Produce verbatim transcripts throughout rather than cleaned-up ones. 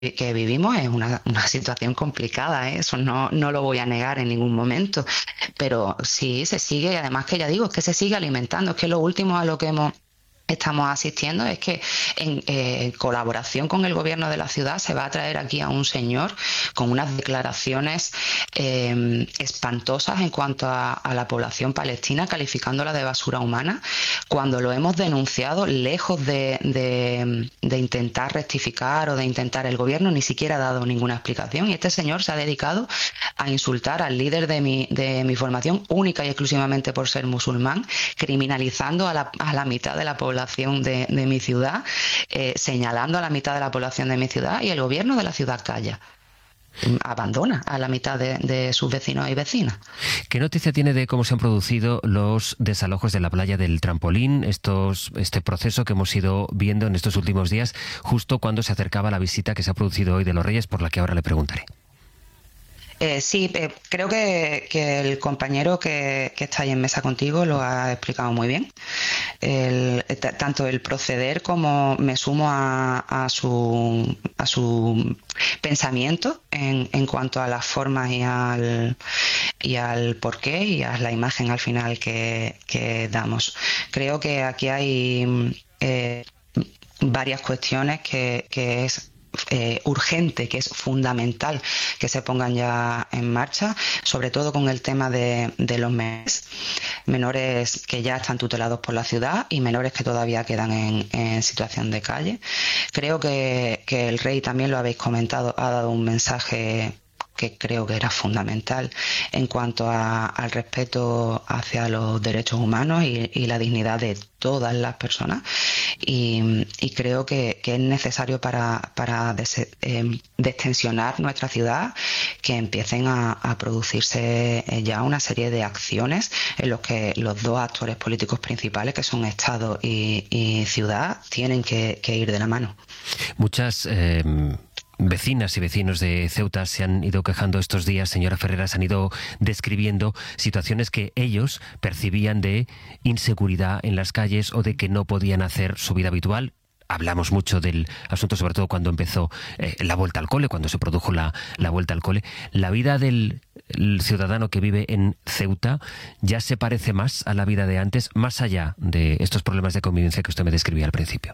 que vivimos es una, una situación complicada, ¿eh? Eso no, no lo voy a negar en ningún momento, pero sí se sigue, y además que ya digo, es que se sigue alimentando, es que lo último a lo que hemos estamos asistiendo es que en eh, colaboración con el gobierno de la ciudad se va a traer aquí a un señor con unas declaraciones eh, espantosas en cuanto a, a la población palestina, calificándola de basura humana, cuando lo hemos denunciado, lejos de, de, de intentar rectificar o de intentar, el gobierno ni siquiera ha dado ninguna explicación, y este señor se ha dedicado a insultar al líder de mi, de mi formación única y exclusivamente por ser musulmán, criminalizando a la, a la mitad de la población De, de mi ciudad, eh, señalando a la mitad de la población de mi ciudad, y el gobierno de la ciudad calla, abandona a la mitad de, de sus vecinos y vecinas. ¿Qué noticia tiene de cómo se han producido los desalojos de la playa del Trampolín, estos, este proceso que hemos ido viendo en estos últimos días, justo cuando se acercaba la visita que se ha producido hoy de los Reyes, por la que ahora le preguntaré? Eh, sí, eh, creo que, que el compañero que, que está ahí en mesa contigo lo ha explicado muy bien. El, t- tanto el proceder como me sumo a, a, su, a su pensamiento en, en cuanto a las formas y al, y al porqué y a la imagen al final que, que damos. Creo que aquí hay eh, varias cuestiones que, que es Eh, urgente, que es fundamental que se pongan ya en marcha, sobre todo con el tema de, de los menores, menores que ya están tutelados por la ciudad y menores que todavía quedan en, en situación de calle. Creo que, que el rey, también lo habéis comentado, ha dado un mensaje que creo que era fundamental en cuanto a, al respeto hacia los derechos humanos y, y la dignidad de todas las personas, y, y creo que, que es necesario para, para des, eh, destensionar nuestra ciudad que empiecen a, a producirse ya una serie de acciones en los que los dos actores políticos principales, que son Estado y, y ciudad, tienen que, que ir de la mano. Muchas eh... vecinas y vecinos de Ceuta se han ido quejando estos días, señora Ferreras, han ido describiendo situaciones que ellos percibían de inseguridad en las calles o de que no podían hacer su vida habitual. Hablamos mucho del asunto, sobre todo cuando empezó eh, la vuelta al cole, cuando se produjo la, la vuelta al cole. La vida del ciudadano que vive en Ceuta ya se parece más a la vida de antes, más allá de estos problemas de convivencia que usted me describía al principio.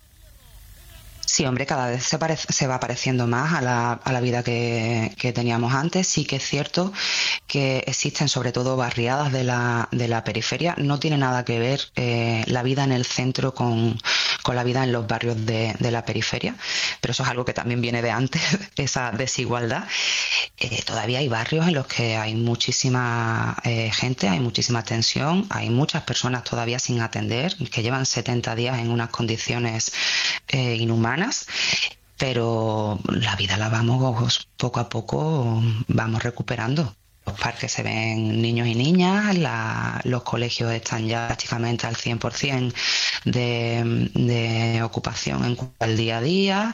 Sí, hombre, cada vez se, parece, se va pareciendo más a la, a la vida que, que teníamos antes. Sí que es cierto que existen sobre todo barriadas de la, de la periferia. No tiene nada que ver eh, la vida en el centro con, con la vida en los barrios de, de la periferia, pero eso es algo que también viene de antes, esa desigualdad. Eh, todavía hay barrios en los que hay muchísima eh, gente, hay muchísima tensión, hay muchas personas todavía sin atender, que llevan setenta días en unas condiciones eh, inhumanas, pero la vida la vamos poco a poco, vamos recuperando. Los parques se ven niños y niñas, la, los colegios están ya prácticamente al cien por ciento de, de ocupación en cuanto al día a día.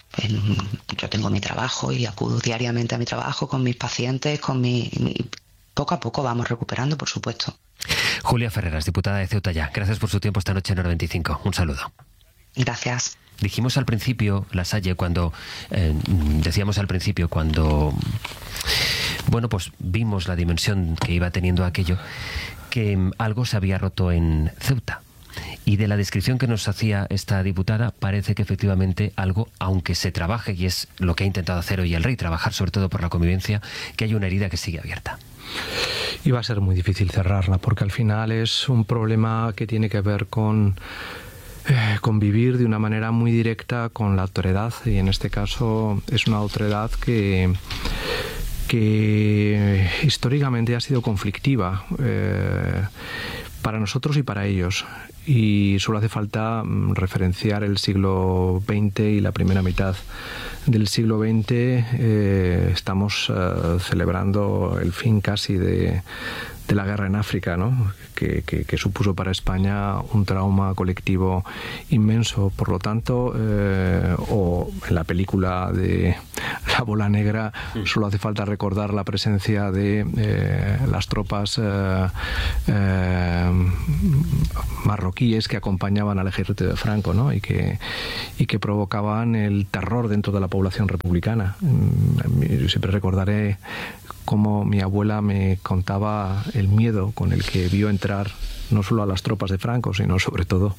Yo tengo mi trabajo y acudo diariamente a mi trabajo con mis pacientes, con mi, mi poco a poco vamos recuperando, por supuesto. Julia Ferreras, diputada de Ceuta Ya, gracias por su tiempo esta noche en Hora veinticinco. Un saludo. Gracias. Dijimos al principio, Lasalle, cuando eh, decíamos al principio, cuando bueno, pues vimos la dimensión que iba teniendo aquello, que algo se había roto en Ceuta. Y de la descripción que nos hacía esta diputada, parece que efectivamente algo, aunque se trabaje, y es lo que ha intentado hacer hoy el rey, trabajar sobre todo por la convivencia, que hay una herida que sigue abierta. Y va a ser muy difícil cerrarla, porque al final es un problema que tiene que ver con eh, convivir de una manera muy directa con la autoridad, y en este caso es una autoridad que... que históricamente ha sido conflictiva eh, para nosotros y para ellos, y solo hace falta referenciar el siglo veinte y la primera mitad del siglo veinte. Eh, estamos eh, celebrando el fin casi de, de la guerra en África, ¿no? que, que, que supuso para España un trauma colectivo inmenso. Por lo tanto, eh, o en la película de la bola negra, solo hace falta recordar la presencia de eh, las tropas eh, eh, marroquíes que acompañaban al ejército de Franco, ¿no? y, que, y que provocaban el terror dentro de la población republicana. Yo siempre recordaré cómo mi abuela me contaba el miedo con el que vio entrar no solo a las tropas de Franco, sino sobre todo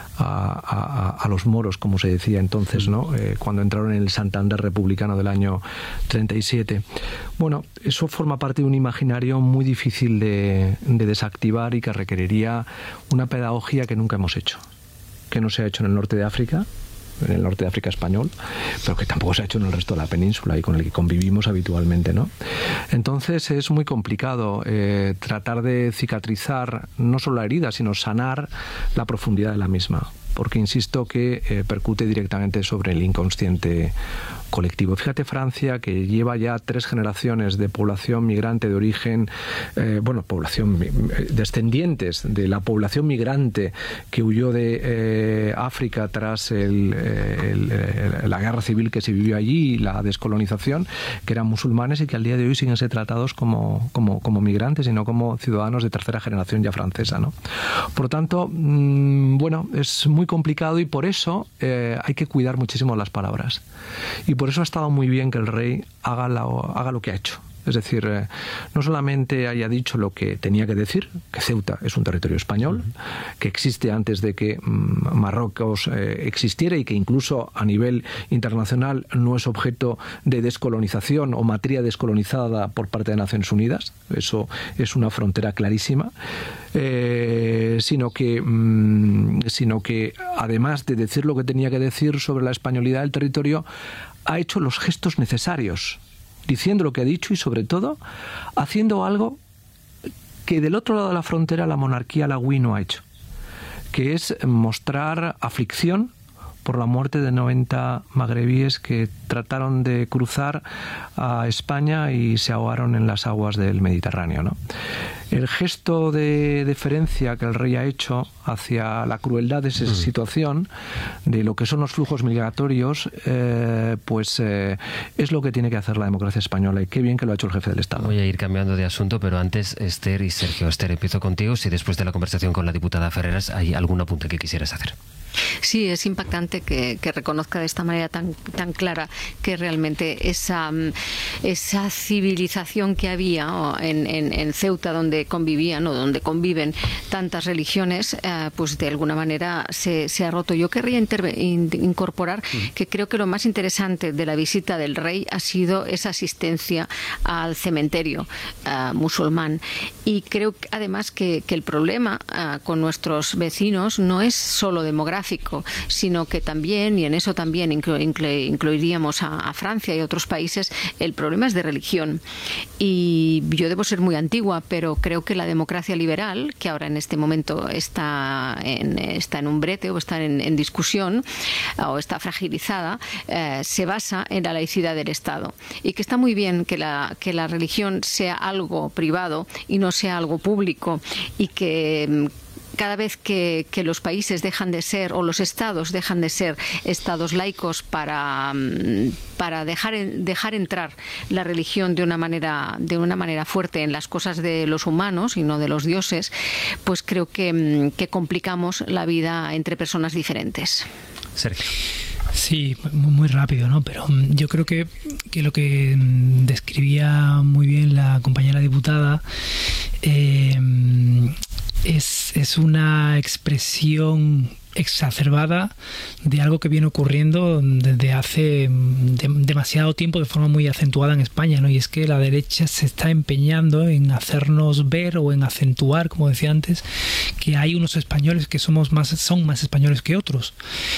a, a, a los moros, como se decía entonces, ¿no? Eh, cuando entraron en el Santander republicano del año treinta y siete. Bueno, eso forma parte de un imaginario muy difícil de, de desactivar y que requeriría una pedagogía que nunca hemos hecho, que no se ha hecho en el norte de África, en el norte de África español, pero que tampoco se ha hecho en el resto de la península y con el que convivimos habitualmente, ¿no? Entonces es muy complicado eh, tratar de cicatrizar no solo la herida, sino sanar la profundidad de la misma, porque insisto que eh, percute directamente sobre el inconsciente colectivo. Fíjate Francia, que lleva ya tres generaciones de población migrante de origen, eh, bueno, población descendientes de la población migrante que huyó de eh, África tras el, el, el, la guerra civil que se vivió allí y la descolonización, que eran musulmanes y que al día de hoy siguen ser tratados como, como, como migrantes y no como ciudadanos de tercera generación ya francesa, ¿no? Por lo tanto, mmm, bueno, es muy complicado y por eso eh, hay que cuidar muchísimo las palabras. Y por eso ha estado muy bien que el rey haga, la, haga lo que ha hecho. Es decir, eh, no solamente haya dicho lo que tenía que decir, que Ceuta es un territorio español, que existe antes de que mm, Marruecos eh, existiera y que incluso a nivel internacional no es objeto de descolonización o materia descolonizada por parte de Naciones Unidas. Eso es una frontera clarísima. Eh, sino que mmm, sino que además de decir lo que tenía que decir sobre la españolidad del territorio, ha hecho los gestos necesarios, diciendo lo que ha dicho y sobre todo haciendo algo que del otro lado de la frontera la monarquía lagüí no ha hecho, que es mostrar aflicción por la muerte de noventa magrebíes que trataron de cruzar a España y se ahogaron en las aguas del Mediterráneo, ¿no? El gesto de deferencia que el rey ha hecho hacia la crueldad de esa situación, de lo que son los flujos migratorios, eh, pues eh, es lo que tiene que hacer la democracia española, y qué bien que lo ha hecho el jefe del Estado. Voy a ir cambiando de asunto, pero antes, Esther y Sergio. Esther, empiezo contigo. Si después de la conversación con la diputada Ferreras hay algún apunte que quisieras hacer. Sí, es impactante que, que reconozca de esta manera tan, tan clara que realmente esa, esa civilización que había en, en, en Ceuta, donde convivían o donde conviven tantas religiones, eh, pues de alguna manera se, se ha roto. Yo querría in, incorporar que creo que lo más interesante de la visita del rey ha sido esa asistencia al cementerio eh, musulmán. Y creo que, además que, que el problema eh, con nuestros vecinos no es solo demográfico, sino que también, y en eso también inclu, inclu, incluiríamos a, a Francia y otros países, el problema es de religión. Y yo debo ser muy antigua, pero creo que la democracia liberal, que ahora en este momento está en, está en un brete o está en, en discusión o está fragilizada, eh, se basa en la laicidad del Estado. Y que está muy bien que la, que la religión sea algo privado y no sea algo público, y que cada vez que, que los países dejan de ser, o los estados dejan de ser estados laicos para, para dejar, dejar entrar la religión de una manera, de una manera fuerte en las cosas de los humanos y no de los dioses, pues creo que, que complicamos la vida entre personas diferentes. Sergio. Sí, muy rápido, ¿no? Pero yo creo que, que lo que describía muy bien la compañera diputada eh, es, es una expresión exacerbada de algo que viene ocurriendo desde hace de, demasiado tiempo de forma muy acentuada en España, ¿no? Y es que la derecha se está empeñando en hacernos ver o en acentuar, como decía antes, que hay unos españoles que somos más, son más españoles que otros.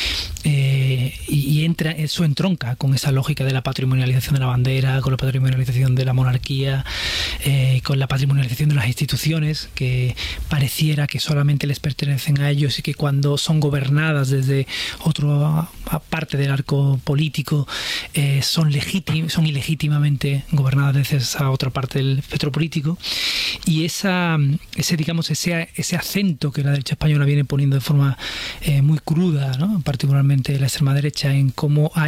Eh, y, y entra, eso entronca con esa lógica de la patrimonialización de la bandera, con la patrimonialización de la monarquía, eh, con la patrimonialización de las instituciones, que pareciera que solamente les pertenecen a ellos y que cuando son gobernadas desde otra parte del arco político eh, son legítim, son ilegítimamente gobernadas desde esa otra parte del espectro político. Y esa, ese, digamos, ese, ese acento que la derecha española viene poniendo de forma eh, muy cruda, ¿no? Particularmente la extrema derecha, en cómo hay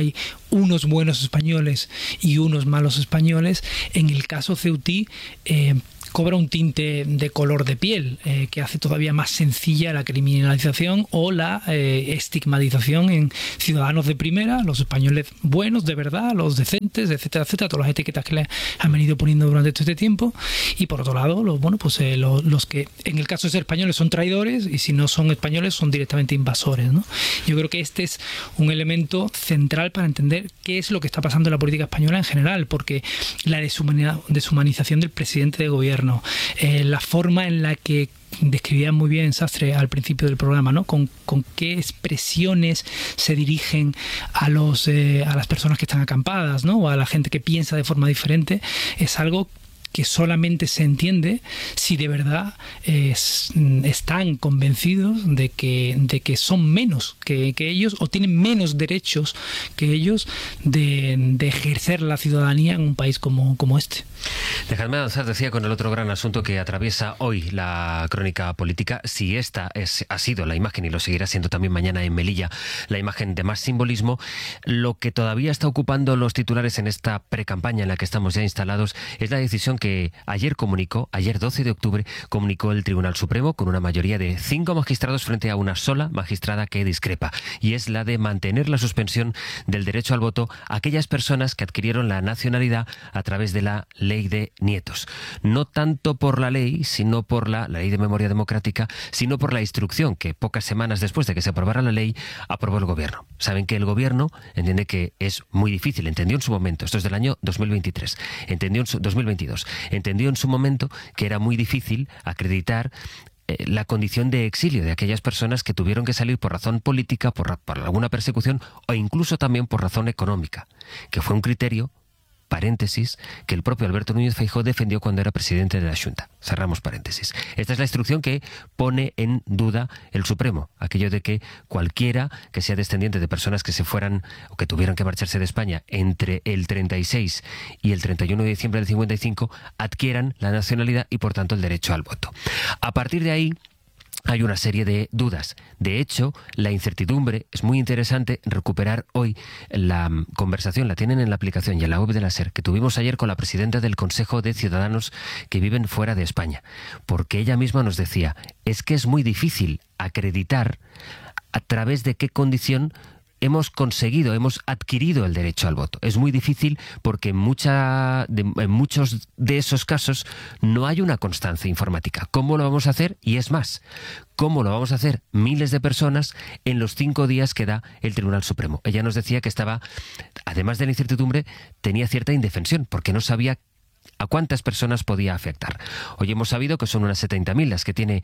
unos buenos españoles y unos malos españoles, en el caso ceutí eh, cobra un tinte de color de piel eh, que hace todavía más sencilla la criminalización o la eh, estigmatización en ciudadanos de primera, los españoles buenos de verdad, los decentes, etcétera, etcétera, todas las etiquetas que le han venido poniendo durante todo este tiempo. Y por otro lado, los, bueno, pues eh, los, los que en el caso de ser españoles son traidores y si no son españoles son directamente invasores, ¿no? Yo creo que este es un elemento central para entender qué es lo que está pasando en la política española en general, porque la deshumanización del presidente de gobierno, Eh, la forma en la que describía muy bien Sastre al principio del programa, ¿no? Con, con qué expresiones se dirigen a los eh, a las personas que están acampadas, ¿no? O a la gente que piensa de forma diferente, es algo que solamente se entiende si de verdad es, están convencidos de que, de que son menos que, que ellos o tienen menos derechos que ellos de, de ejercer la ciudadanía en un país como, como este. Dejadme avanzar, decía, con el otro gran asunto que atraviesa hoy la crónica política. Si esta es, ha sido la imagen, y lo seguirá siendo también mañana en Melilla, la imagen de más simbolismo, lo que todavía está ocupando los titulares en esta precampaña en la que estamos ya instalados es la decisión que ayer comunicó, ayer doce de octubre, comunicó el Tribunal Supremo con una mayoría de cinco magistrados frente a una sola magistrada que discrepa, y es la de mantener la suspensión del derecho al voto a aquellas personas que adquirieron la nacionalidad a través de la ley de nietos. No tanto por la ley, sino por la, la ley de memoria democrática, sino por la instrucción que pocas semanas después de que se aprobara la ley, aprobó el Gobierno. Saben que el Gobierno entiende que es muy difícil, entendió en su momento, esto es del año dos mil veintitrés, entendió en su, dos mil veintidós, entendió en su momento que era muy difícil acreditar eh, la condición de exilio de aquellas personas que tuvieron que salir por razón política, por, por alguna persecución o incluso también por razón económica, que fue un criterio, paréntesis, que el propio Alberto Núñez Feijóo defendió cuando era presidente de la Xunta. Cerramos paréntesis. Esta es la instrucción que pone en duda el Supremo, aquello de que cualquiera que sea descendiente de personas que se fueran o que tuvieran que marcharse de España entre el treinta y seis y el treinta y uno de diciembre del cincuenta y cinco adquieran la nacionalidad y por tanto el derecho al voto. A partir de ahí hay una serie de dudas. De hecho, la incertidumbre es muy interesante recuperar hoy la conversación, la tienen en la aplicación y en la web de la SER, que tuvimos ayer con la presidenta del Consejo de Ciudadanos que viven fuera de España, porque ella misma nos decía, es que es muy difícil acreditar a través de qué condición hemos conseguido, hemos adquirido el derecho al voto. Es muy difícil porque en, mucha, de, en muchos de esos casos no hay una constancia informática. ¿Cómo lo vamos a hacer? Y es más, ¿cómo lo vamos a hacer miles de personas en los cinco días que da el Tribunal Supremo? Ella nos decía que estaba, además de la incertidumbre, tenía cierta indefensión porque no sabía a cuántas personas podía afectar. Hoy hemos sabido que son unas setenta mil las que tiene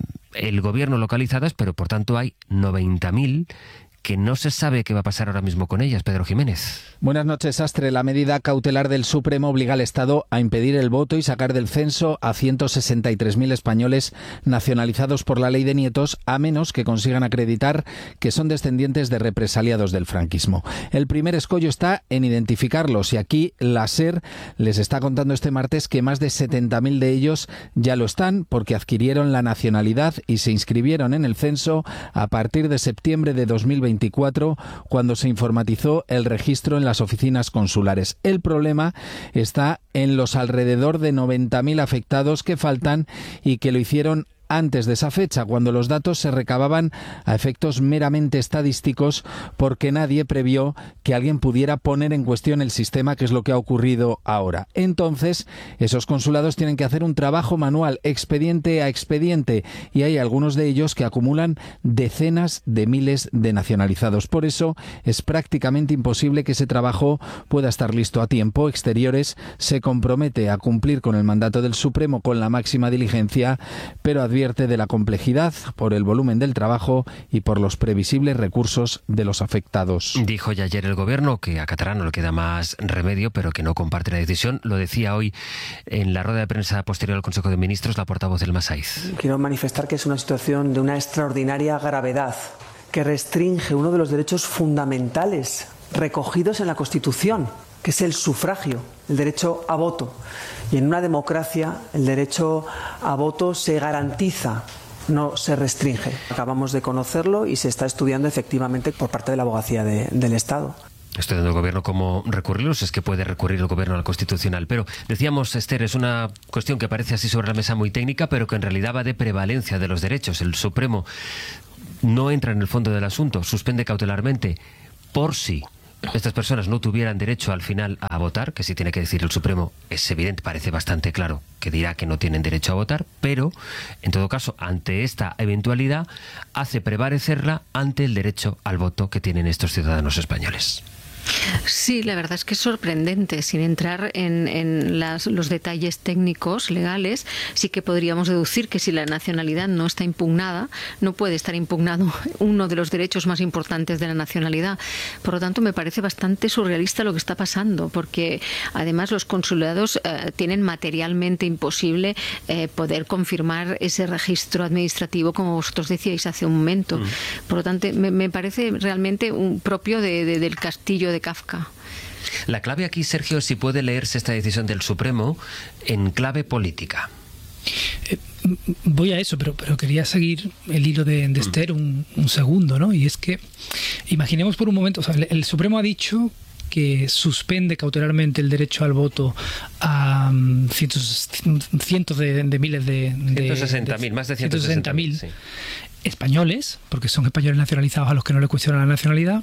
el Gobierno localizadas, pero por tanto hay noventa mil que no se sabe qué va a pasar ahora mismo con ellas. Pedro Jiménez. Buenas noches, Sastre. La medida cautelar del Supremo obliga al Estado a impedir el voto y sacar del censo a ciento sesenta y tres mil españoles nacionalizados por la ley de nietos, a menos que consigan acreditar que son descendientes de represaliados del franquismo. El primer escollo está en identificarlos, y aquí la SER les está contando este martes que más de setenta mil de ellos ya lo están porque adquirieron la nacionalidad y se inscribieron en el censo a partir de septiembre de dos mil veinticuatro, cuando se informatizó el registro en las oficinas consulares. El problema está en los alrededor de noventa mil afectados que faltan y que lo hicieron antes de esa fecha, cuando los datos se recababan a efectos meramente estadísticos, porque nadie previó que alguien pudiera poner en cuestión el sistema, que es lo que ha ocurrido ahora. Entonces, esos consulados tienen que hacer un trabajo manual, expediente a expediente, y hay algunos de ellos que acumulan decenas de miles de nacionalizados. Por eso, es prácticamente imposible que ese trabajo pueda estar listo a tiempo. Exteriores se compromete a cumplir con el mandato del Supremo con la máxima diligencia, pero advierte de la complejidad por el volumen del trabajo y por los previsibles recursos de los afectados. Dijo ya ayer el Gobierno que a Catarán no le queda más remedio, pero que no comparte la decisión. Lo decía hoy en la rueda de prensa posterior al Consejo de Ministros la portavoz del Masaiz. Quiero manifestar que es una situación de una extraordinaria gravedad que restringe uno de los derechos fundamentales recogidos en la Constitución, que es el sufragio, el derecho a voto. Y en una democracia el derecho a voto se garantiza, no se restringe. Acabamos de conocerlo y se está estudiando efectivamente por parte de la Abogacía de, del Estado. Estoy dando al gobierno cómo recurrirlos, es que puede recurrir el gobierno al Constitucional. Pero decíamos, Esther, es una cuestión que parece así sobre la mesa muy técnica, pero que en realidad va de prevalencia de los derechos. El Supremo no entra en el fondo del asunto, suspende cautelarmente por si estas personas no tuvieran derecho al final a votar, que sí tiene que decir el Supremo, es evidente, parece bastante claro que dirá que no tienen derecho a votar, pero en todo caso, ante esta eventualidad, hace prevalecerla ante el derecho al voto que tienen estos ciudadanos españoles. Sí, la verdad es que es sorprendente. Sin entrar en, en las, los detalles técnicos, legales, sí que podríamos deducir que si la nacionalidad no está impugnada, no puede estar impugnado uno de los derechos más importantes de la nacionalidad. Por lo tanto, me parece bastante surrealista lo que está pasando, porque además los consulados eh, tienen materialmente imposible eh, poder confirmar ese registro administrativo, como vosotros decíais hace un momento. Mm. Por lo tanto, me, me parece realmente un propio de, de, del castillo de Kafka. La clave aquí, Sergio, es si puede leerse esta decisión del Supremo en clave política. Eh, voy a eso, pero, pero quería seguir el hilo de, de Esther un, un segundo, ¿no? Y es que, imaginemos por un momento, o sea, el, el Supremo ha dicho que suspende cautelarmente el derecho al voto a um, cientos, cientos de, de miles de... ciento sesenta mil, más de ciento sesenta mil sí. españoles, porque son españoles nacionalizados a los que no le cuestionan la nacionalidad,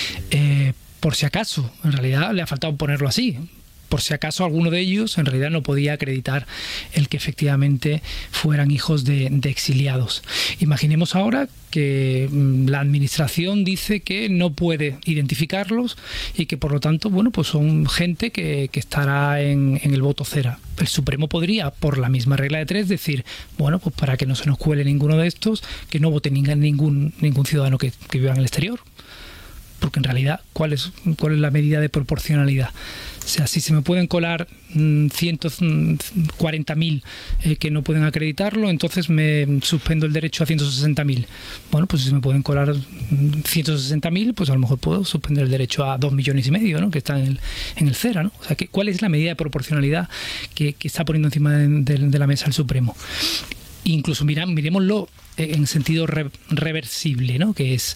eh, por si acaso, en realidad le ha faltado ponerlo así, por si acaso alguno de ellos en realidad no podía acreditar el que efectivamente fueran hijos de, de exiliados. Imaginemos ahora que la administración dice que no puede identificarlos y que por lo tanto, bueno, pues son gente que, que estará en, en el voto cera. El Supremo podría, por la misma regla de tres, decir, bueno, pues para que no se nos cuele ninguno de estos, que no vote ningún, ningún ciudadano que, que viva en el exterior. Porque en realidad, ¿cuál es, cuál es la medida de proporcionalidad? O sea, si se me pueden colar mmm, ciento cuarenta mil eh, que no pueden acreditarlo, entonces me suspendo el derecho a ciento sesenta mil. Bueno, pues si se me pueden colar ciento sesenta mil, pues a lo mejor puedo suspender el derecho a dos millones y medio, ¿no? Que está en el, en el cera, ¿no? O sea, que, ¿cuál es la medida de proporcionalidad que, que está poniendo encima de, de, de la mesa el Supremo? Incluso mira, miremoslo en sentido re, reversible, ¿no? Que es...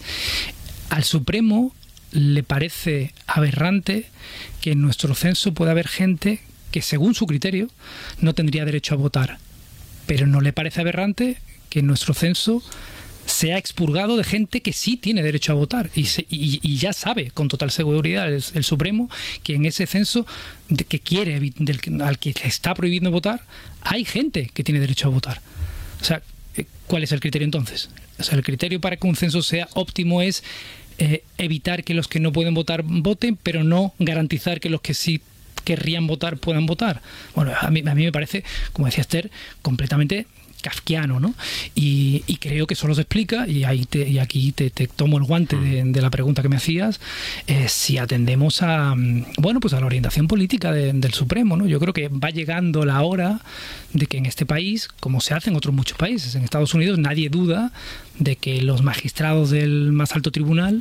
Al Supremo le parece aberrante que en nuestro censo pueda haber gente que, según su criterio, no tendría derecho a votar. Pero no le parece aberrante que en nuestro censo sea expurgado de gente que sí tiene derecho a votar. Y, se, y, y ya sabe con total seguridad el, el Supremo que en ese censo de que quiere, del, al que le está prohibiendo votar, hay gente que tiene derecho a votar. O sea, ¿cuál es el criterio entonces? O sea, el criterio para que un censo sea óptimo es eh, evitar que los que no pueden votar voten, pero no garantizar que los que sí querrían votar puedan votar. Bueno, a mí, a mí me parece, como decía Esther, completamente kafkiano, ¿no? Y, y creo que eso se explica, y ahí te, y aquí te, te tomo el guante de, de la pregunta que me hacías, eh, si atendemos a, bueno, pues a la orientación política de, del Supremo, ¿no? Yo creo que va llegando la hora de que en este país, como se hace en otros muchos países, en Estados Unidos nadie duda de que los magistrados del más alto tribunal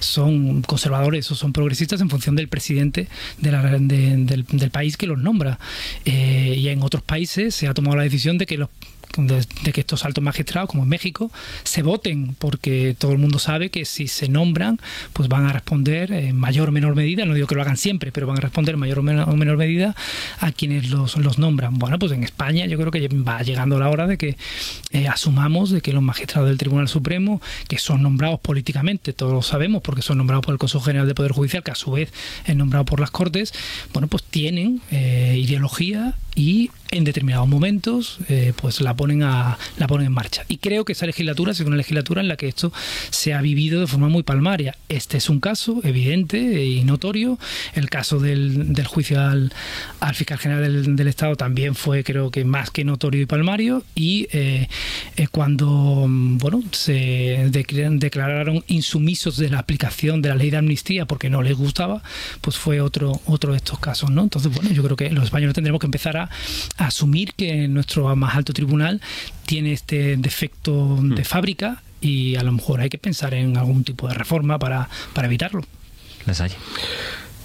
son conservadores o son progresistas en función del presidente de la, de, del, del país que los nombra. Eh, y en otros países se ha tomado la decisión de que los De, de que estos altos magistrados, como en México, se voten, porque todo el mundo sabe que si se nombran, pues van a responder en mayor o menor medida, no digo que lo hagan siempre, pero van a responder en mayor o menor, o menor medida a quienes los, los nombran. Bueno, pues en España yo creo que va llegando la hora de que eh, asumamos de que los magistrados del Tribunal Supremo, que son nombrados políticamente, todos lo sabemos, porque son nombrados por el Consejo General del Poder Judicial, que a su vez es nombrado por las Cortes, bueno, pues tienen eh, ideología y en determinados momentos eh, pues la ponen a la ponen en marcha. Y creo que esa legislatura ha sido una legislatura en la que esto se ha vivido de forma muy palmaria. Este es un caso evidente y notorio. El caso del, del juicio al, al fiscal general del, del Estado también fue, creo que más que notorio y palmario. Y eh, eh, cuando bueno se de, declararon insumisos de la aplicación de la ley de amnistía porque no les gustaba, pues fue otro otro de estos casos, ¿no? Entonces, bueno, yo creo que los españoles tendremos que empezar a asumir que nuestro más alto tribunal tiene este defecto de fábrica y a lo mejor hay que pensar en algún tipo de reforma para, para evitarlo. Las hay.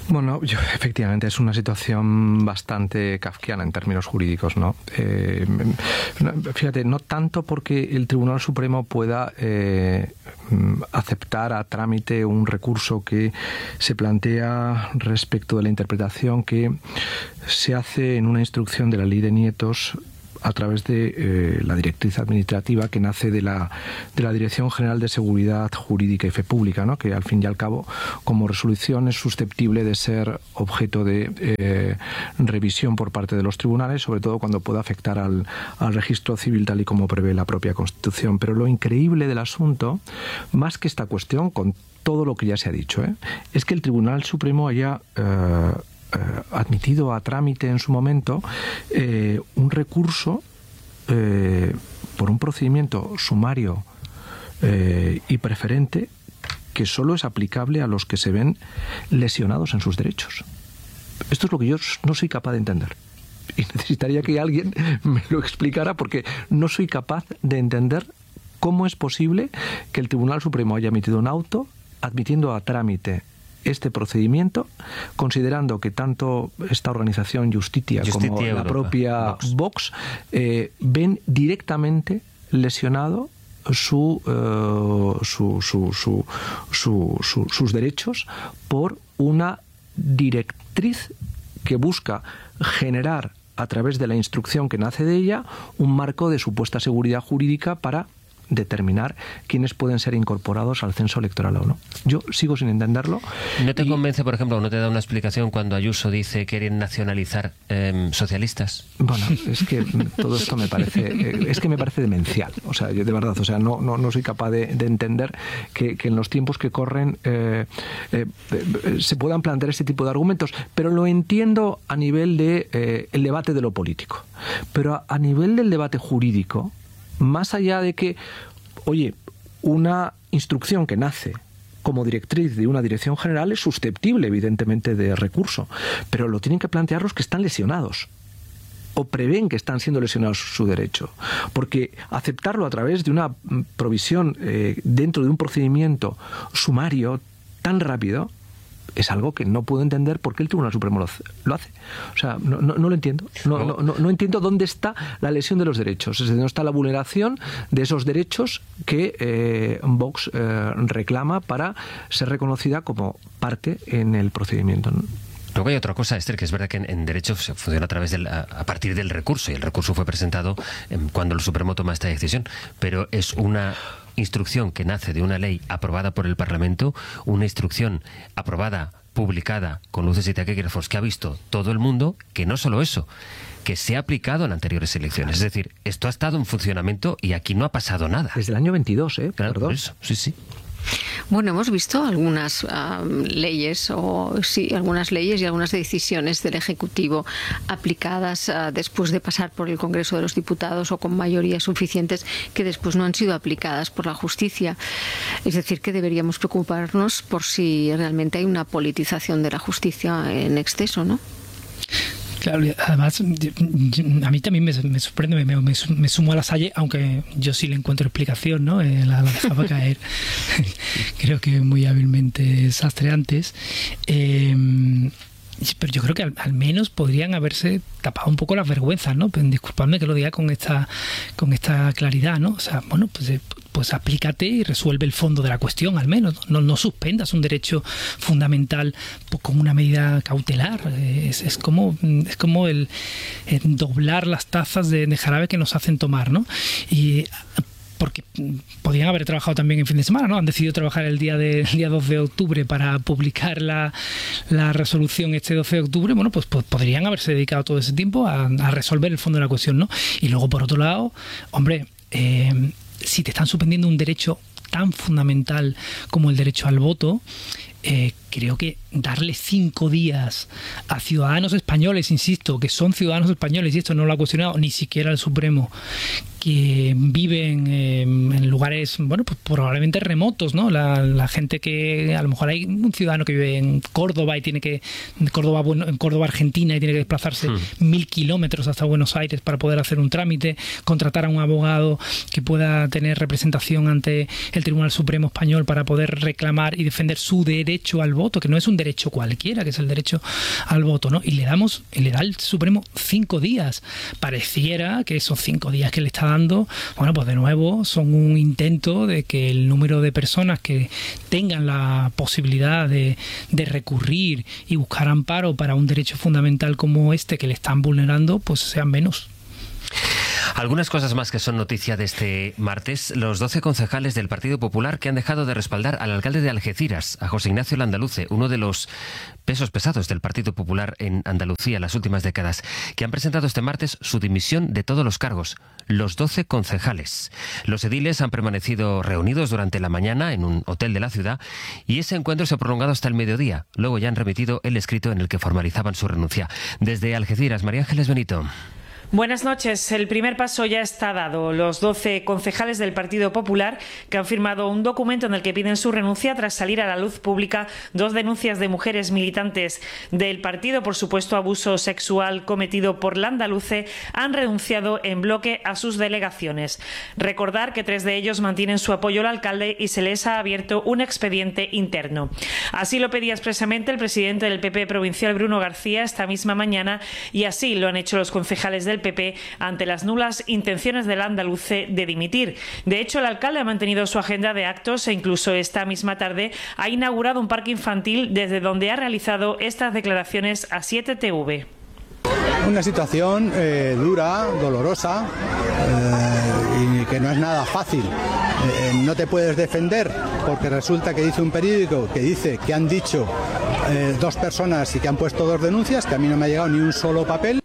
Bueno, yo, efectivamente es una situación bastante kafkiana en términos jurídicos, ¿no? Eh, fíjate, no tanto porque el Tribunal Supremo pueda eh, aceptar a trámite un recurso que se plantea respecto de la interpretación que se hace en una instrucción de la Ley de Nietos a través de eh, la directriz administrativa que nace de la, de la Dirección General de Seguridad Jurídica y Fe Pública, ¿no? Que al fin y al cabo, como resolución, es susceptible de ser objeto de eh, revisión por parte de los tribunales, sobre todo cuando pueda afectar al, al registro civil tal y como prevé la propia Constitución. Pero lo increíble del asunto, más que esta cuestión, con todo lo que ya se ha dicho, ¿eh? es que el Tribunal Supremo haya Eh, Eh, admitido a trámite en su momento eh, un recurso eh, por un procedimiento sumario eh, y preferente que solo es aplicable a los que se ven lesionados en sus derechos. Esto es lo que yo no soy capaz de entender. Y necesitaría que alguien me lo explicara, porque no soy capaz de entender cómo es posible que el Tribunal Supremo haya emitido un auto admitiendo a trámite este procedimiento, considerando que tanto esta organización Justitia, Justitia como Europa, la propia Vox, Vox eh, ven directamente lesionado su, uh, su, su, su, su, su, sus derechos por una directriz que busca generar, a través de la instrucción que nace de ella, un marco de supuesta seguridad jurídica para determinar quiénes pueden ser incorporados al censo electoral o no. Yo sigo sin entenderlo. ¿No te y... convence, por ejemplo, no te da una explicación cuando Ayuso dice que quieren nacionalizar eh, socialistas? Bueno, es que todo esto me parece eh, es que me parece demencial. O sea, yo de verdad, o sea, no, no, no soy capaz de, de entender que, que en los tiempos que corren eh, eh, eh, se puedan plantear este tipo de argumentos, pero lo entiendo a nivel de eh, el debate de lo político. Pero a, a nivel del debate jurídico, más allá de que, oye, una instrucción que nace como directriz de una dirección general es susceptible, evidentemente, de recurso, pero lo tienen que plantear los que están lesionados o prevén que están siendo lesionados su derecho, porque aceptarlo a través de una provisión eh, dentro de un procedimiento sumario tan rápido es algo que no puedo entender por qué el Tribunal Supremo lo hace. Lo hace. O sea, no, no, no lo entiendo. No, no, no, no entiendo dónde está la lesión de los derechos, es decir, dónde está la vulneración de esos derechos que eh, Vox eh, reclama para ser reconocida como parte en el procedimiento, ¿no? Luego hay otra cosa, Esther, que es verdad que en, en derecho se funciona a través del, a, a partir del recurso, y el recurso fue presentado eh, cuando el Supremo toma esta decisión, pero es una instrucción que nace de una ley aprobada por el Parlamento, una instrucción aprobada, publicada, con luces y taquígrafos, que ha visto todo el mundo, que no solo eso, que se ha aplicado en anteriores elecciones. Es decir, esto ha estado en funcionamiento y aquí no ha pasado nada. Desde el año veintidós, ¿eh? Claro, Perdón. por eso, sí, sí. Bueno, hemos visto algunas um, leyes o sí, algunas leyes y algunas decisiones del Ejecutivo aplicadas uh, después de pasar por el Congreso de los Diputados o con mayorías suficientes que después no han sido aplicadas por la justicia. Es decir, que deberíamos preocuparnos por si realmente hay una politización de la justicia en exceso, ¿no? Claro, además, a mí también me, me sorprende, me, me, me sumo a la Salle, aunque yo sí le encuentro explicación, ¿no? Eh, la, la dejaba caer, creo que muy hábilmente Sastre antes. Eh, pero yo creo que al, al menos podrían haberse tapado un poco las vergüenzas, ¿no? Pero disculpadme que lo diga con esta, con esta claridad, ¿no? O sea, bueno, pues... pues aplícate y resuelve el fondo de la cuestión, al menos. No, no suspendas un derecho fundamental pues, con una medida cautelar. Es, es como, es como el, el doblar las tazas de, de jarabe que nos hacen tomar, ¿no? Y porque podían haber trabajado también en fin de semana, ¿no? Han decidido trabajar el día de, el día dos de octubre para publicar la, la resolución este doce de octubre. Bueno, pues, pues podrían haberse dedicado todo ese tiempo a, a resolver el fondo de la cuestión, ¿no? Y luego, por otro lado, hombre, eh, si te están suspendiendo un derecho tan fundamental como el derecho al voto, eh, creo que darle cinco días a ciudadanos españoles, insisto, que son ciudadanos españoles, y esto no lo ha cuestionado ni siquiera el Supremo, que viven eh, en lugares, bueno, pues probablemente remotos, ¿no? La, la gente que, a lo mejor hay un ciudadano que vive en Córdoba y tiene que, en Córdoba, bueno, en Córdoba, Argentina, y tiene que desplazarse hmm. mil kilómetros hasta Buenos Aires para poder hacer un trámite, contratar a un abogado que pueda tener representación ante el Tribunal Supremo Español para poder reclamar y defender su derecho al voto, que no es un derecho cualquiera, que es el derecho al voto, ¿no? Y le damos, le da el Supremo cinco días. Pareciera que esos cinco días que le está dando, bueno, pues de nuevo son un intento de que el número de personas que tengan la posibilidad de, de recurrir y buscar amparo para un derecho fundamental como este que le están vulnerando, pues sean menos. Algunas cosas más que son noticia de este martes. Los doce concejales del Partido Popular que han dejado de respaldar al alcalde de Algeciras, a José Ignacio Landaluce, uno de los pesos pesados del Partido Popular en Andalucía en las últimas décadas, que han presentado este martes su dimisión de todos los cargos. Los doce concejales. Los ediles han permanecido reunidos durante la mañana en un hotel de la ciudad y ese encuentro se ha prolongado hasta el mediodía. Luego ya han remitido el escrito en el que formalizaban su renuncia. Desde Algeciras, María Ángeles Benito. Buenas noches. El primer paso ya está dado. Los doce concejales del Partido Popular que han firmado un documento en el que piden su renuncia tras salir a la luz pública dos denuncias de mujeres militantes del partido por supuesto abuso sexual cometido por Landaluce, han renunciado en bloque a sus delegaciones. Recordar que tres de ellos mantienen su apoyo al alcalde y se les ha abierto un expediente interno. Así lo pedía expresamente el presidente del P P provincial, Bruno García, esta misma mañana, y así lo han hecho los concejales del P P ante las nulas intenciones del Landaluce de dimitir. De hecho, el alcalde ha mantenido su agenda de actos e incluso esta misma tarde ha inaugurado un parque infantil desde donde ha realizado estas declaraciones a siete T V. Una situación eh, dura, dolorosa eh, y que no es nada fácil. Eh, no te puedes defender porque resulta que dice un periódico que dice que han dicho eh, dos personas y que han puesto dos denuncias, que a mí no me ha llegado ni un solo papel.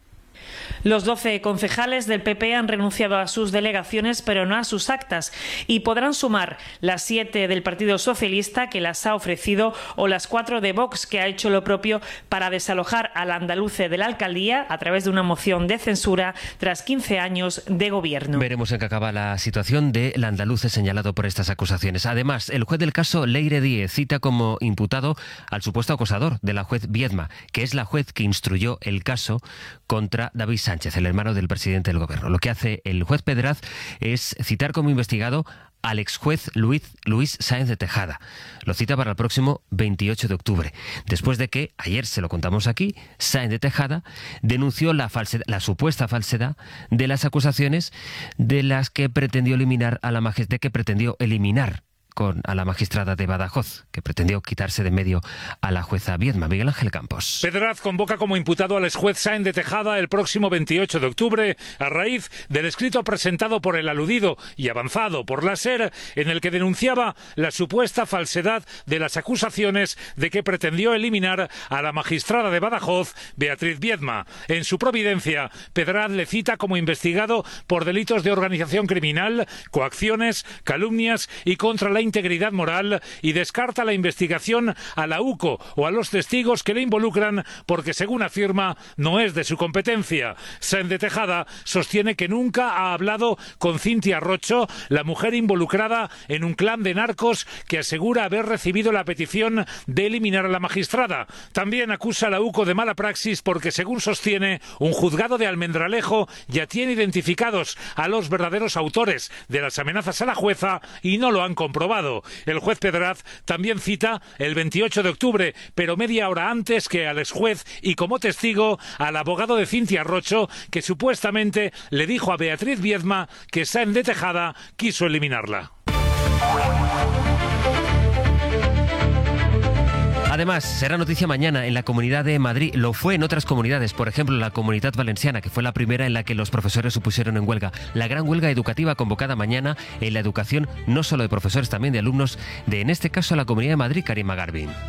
Los doce concejales del P P han renunciado a sus delegaciones, pero no a sus actas, y podrán sumar las siete del Partido Socialista, que las ha ofrecido, o las cuatro de Vox, que ha hecho lo propio para desalojar al Landaluce de la alcaldía a través de una moción de censura tras quince años de gobierno. Veremos en qué acaba la situación de Landaluce señalado por estas acusaciones. Además, el juez del caso, Leire Díez, cita como imputado al supuesto acosador de la juez Viedma, que es la juez que instruyó el caso contra David Sánchez. Sánchez, el hermano del presidente del gobierno. Lo que hace el juez Pedraz es citar como investigado al exjuez Luis, Luis Sáenz de Tejada. Lo cita para el próximo veintiocho de octubre, después de que, ayer se lo contamos aquí, Sáenz de Tejada denunció la, falsedad, la supuesta falsedad de las acusaciones de las que pretendió eliminar a la magistrada, que pretendió eliminar con a la magistrada de Badajoz, que pretendió quitarse de medio a la jueza Viedma. Miguel Ángel Campos. Pedraz convoca como imputado al exjuez Sáenz de Tejada el próximo veintiocho de octubre a raíz del escrito presentado por el aludido y avanzado por la SER, en el que denunciaba la supuesta falsedad de las acusaciones de que pretendió eliminar a la magistrada de Badajoz, Beatriz Viedma. En su providencia, Pedraz le cita como investigado por delitos de organización criminal, coacciones, calumnias y contra la integridad moral, y descarta la investigación a la U C O o a los testigos que le involucran porque, según afirma, no es de su competencia. Sáenz de Tejada sostiene que nunca ha hablado con Cintia Rocho, la mujer involucrada en un clan de narcos que asegura haber recibido la petición de eliminar a la magistrada. También acusa a la U C O de mala praxis porque, según sostiene, un juzgado de Almendralejo ya tiene identificados a los verdaderos autores de las amenazas a la jueza y no lo han comprobado. El juez Pedraz también cita el veintiocho de octubre, pero media hora antes, que al exjuez y como testigo al abogado de Cintia Rocho, que supuestamente le dijo a Beatriz Viedma que Sáenz de Tejada quiso eliminarla. Además, será noticia mañana en la Comunidad de Madrid. Lo fue en otras comunidades, por ejemplo, la Comunidad Valenciana, que fue la primera en la que los profesores se pusieron en huelga. La gran huelga educativa convocada mañana en la educación, no solo de profesores, también de alumnos de, en este caso, la Comunidad de Madrid, Karima Garvin.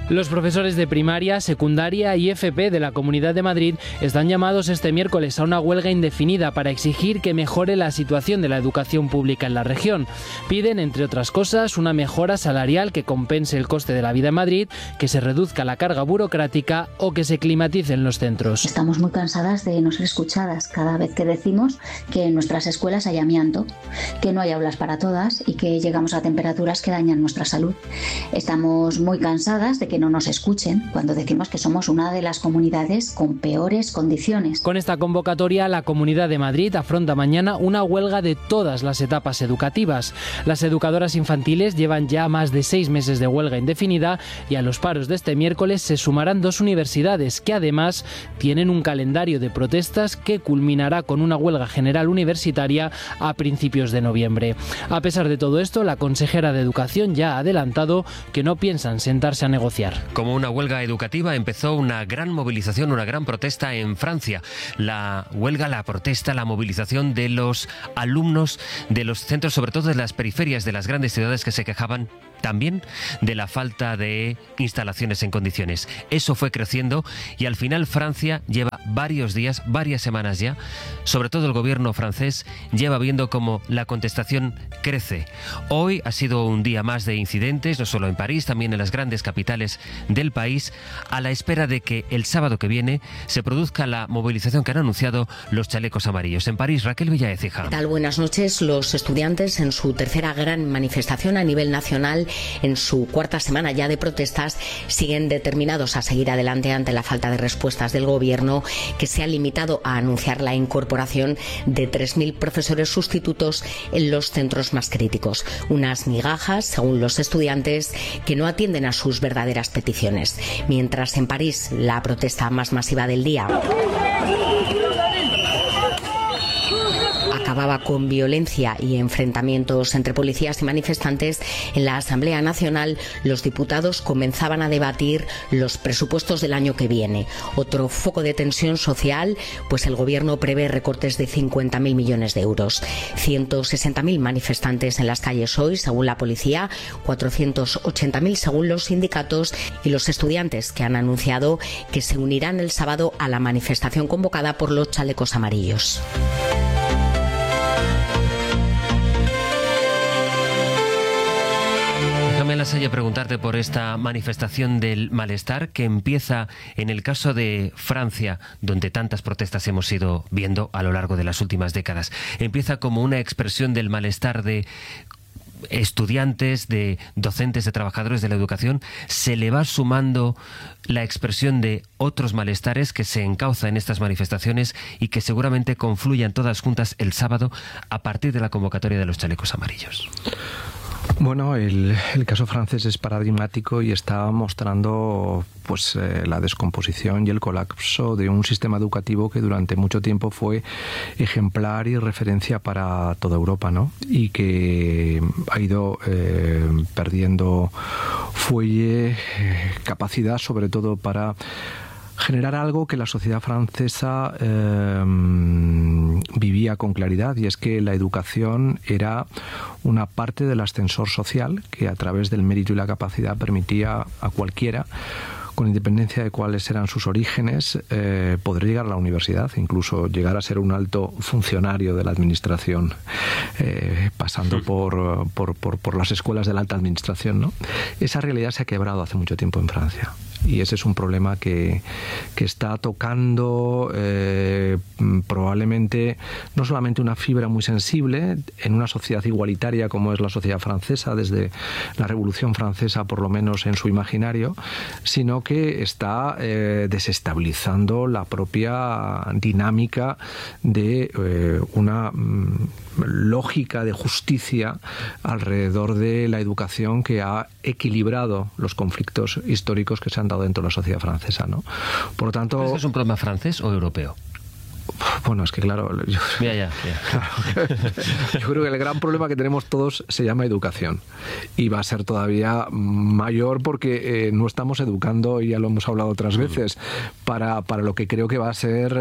Los profesores de primaria, secundaria y F P de la Comunidad de Madrid están llamados este miércoles a una huelga indefinida para exigir que mejore la situación de la educación pública en la región. Piden, entre otras cosas, una mejora salarial que compense el coste de la vida en Madrid, que se reduzca la carga burocrática o que se climaticen los centros. Estamos muy cansadas de no ser escuchadas cada vez que decimos que en nuestras escuelas hay amianto, que no hay aulas para todas y que llegamos a temperaturas que dañan nuestra salud. Estamos muy cansadas de que no nos escuchen cuando decimos que somos una de las comunidades con peores condiciones. Con esta convocatoria, la Comunidad de Madrid afronta mañana una huelga de todas las etapas educativas. Las educadoras infantiles llevan ya más de seis meses de huelga indefinida y a los paros de este miércoles se sumarán dos universidades que además tienen un calendario de protestas que culminará con una huelga general universitaria a principios de noviembre. A pesar de todo esto, la consejera de Educación ya ha adelantado que no piensan sentarse a negociar. Como una huelga educativa, empezó una gran movilización, una gran protesta en Francia. La huelga, la protesta, la movilización de los alumnos de los centros, sobre todo de las periferias de las grandes ciudades, que se quejaban también de la falta de instalaciones en condiciones. Eso fue creciendo y al final Francia lleva varios días, varias semanas ya, sobre todo el gobierno francés, lleva viendo cómo la contestación crece. Hoy ha sido un día más de incidentes, no solo en París, también en las grandes capitales del país, a la espera de que el sábado que viene se produzca la movilización que han anunciado los chalecos amarillos. En París, Raquel Villaécija. ¿Qué tal? Buenas noches. Los estudiantes, en su tercera gran manifestación a nivel nacional, en su cuarta semana ya de protestas, siguen determinados a seguir adelante ante la falta de respuestas del gobierno, que se ha limitado a anunciar la incorporación de tres mil profesores sustitutos en los centros más críticos. Unas migajas, según los estudiantes, que no atienden a sus verdaderas peticiones. Mientras en París, la protesta más masiva del día acababa con violencia y enfrentamientos entre policías y manifestantes, en la Asamblea Nacional los diputados comenzaban a debatir los presupuestos del año que viene. Otro foco de tensión social, pues el gobierno prevé recortes de cincuenta mil millones de euros. ciento sesenta mil manifestantes en las calles hoy, según la policía, cuatrocientos ochenta mil según los sindicatos y los estudiantes, que han anunciado que se unirán el sábado a la manifestación convocada por los chalecos amarillos. Lasalle, preguntarte por esta manifestación del malestar que empieza en el caso de Francia, donde tantas protestas hemos ido viendo a lo largo de las últimas décadas. Empieza como una expresión del malestar de estudiantes, de docentes, de trabajadores de la educación. Se le va sumando la expresión de otros malestares que se encauza en estas manifestaciones y que seguramente confluyan todas juntas el sábado a partir de la convocatoria de los chalecos amarillos. Bueno, el, el caso francés es paradigmático y está mostrando pues eh, la descomposición y el colapso de un sistema educativo que durante mucho tiempo fue ejemplar y referencia para toda Europa, ¿no? Y que ha ido eh, perdiendo fuelle, eh, capacidad sobre todo para generar algo que la sociedad francesa eh, vivía con claridad, y es que la educación era una parte del ascensor social que a través del mérito y la capacidad permitía a cualquiera, con independencia de cuáles eran sus orígenes, eh, poder llegar a la universidad, incluso llegar a ser un alto funcionario de la administración, eh, pasando por, por, por, por las escuelas de la alta administración, ¿no? Esa realidad se ha quebrado hace mucho tiempo en Francia. Y ese es un problema que, que está tocando eh, probablemente no solamente una fibra muy sensible en una sociedad igualitaria como es la sociedad francesa, desde la Revolución Francesa por lo menos en su imaginario, sino que está eh, desestabilizando la propia dinámica de eh, una mm, lógica de justicia alrededor de la educación que ha equilibrado los conflictos históricos que se han dado dentro de la sociedad francesa, ¿no? Por lo tanto, ¿es un problema francés o europeo? Bueno, es que claro, yo, ya, ya, ya. Claro, yo creo que el gran problema que tenemos todos se llama educación y va a ser todavía mayor porque eh, no estamos educando, y ya lo hemos hablado otras veces, para, para lo que creo que va a ser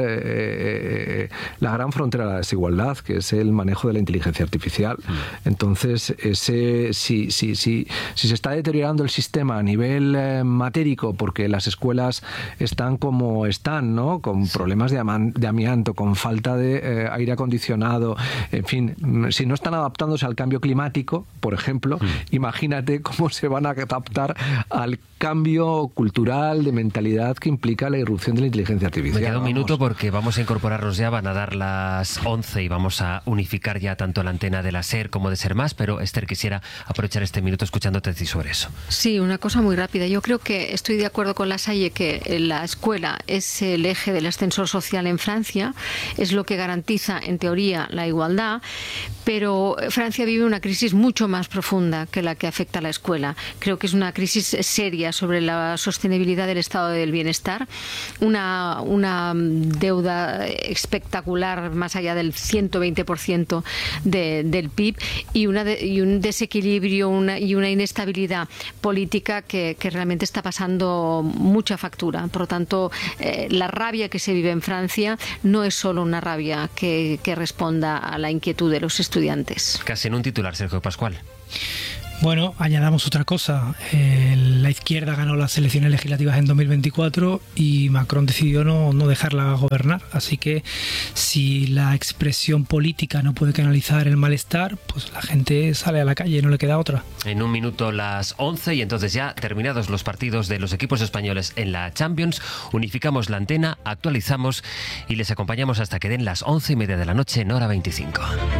eh, la gran frontera de la desigualdad, que es el manejo de la inteligencia artificial. Entonces, ese, si, si, si, si se está deteriorando el sistema a nivel eh, matérico, porque las escuelas están como están, ¿no? Con problemas de, ama- de amianto, con falta de eh, aire acondicionado, en fin, si no están adaptándose al cambio climático, por ejemplo, mm. imagínate cómo se van a adaptar al cambio cultural, de mentalidad que implica la irrupción de la inteligencia artificial. Me queda un vamos. minuto porque vamos a incorporarnos ya, van a dar las once y vamos a unificar ya tanto la antena de la SER como de SER Más, pero Esther, quisiera aprovechar este minuto escuchándote decir sobre eso. Sí, una cosa muy rápida. Yo creo que estoy de acuerdo con la Salle que la escuela es el eje del ascensor social en Francia, es lo que garantiza en teoría la igualdad, pero Francia vive una crisis mucho más profunda que la que afecta a la escuela. Creo que es una crisis seria sobre la sostenibilidad del estado del bienestar, una, una deuda espectacular más allá del ciento veinte por ciento de, del P I B y, una de, y un desequilibrio una, y una inestabilidad política que, que realmente está pasando mucha factura. Por lo tanto, eh, la rabia que se vive en Francia no es solo una rabia que, que responda a la inquietud de los estudiantes. Casi en un titular, Sergio Pascual. Bueno, añadamos otra cosa. Eh, la izquierda ganó las elecciones legislativas en dos mil veinticuatro y Macron decidió no, no dejarla gobernar. Así que si la expresión política no puede canalizar el malestar, pues la gente sale a la calle, no le queda otra. En un minuto las once y entonces ya terminados los partidos de los equipos españoles en la Champions, unificamos la antena, actualizamos y les acompañamos hasta que den las once y media de la noche en hora veinticinco.